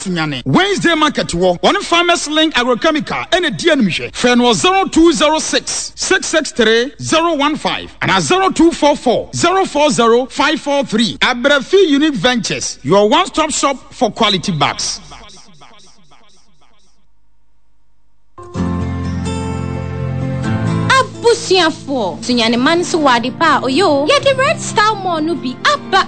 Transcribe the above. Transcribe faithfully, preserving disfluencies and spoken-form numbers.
sunyane Wednesday market wo one Farmers Link Agrochemical ene die animhwe fe no zero two zero six six six three zero one five and zero two four four zero four zero five four three. Abrafi Unique Ventures, your one-stop shop for quality bags. Abusiafo sunyane man so wade pa oyo ye the Red Star Mall no bi aba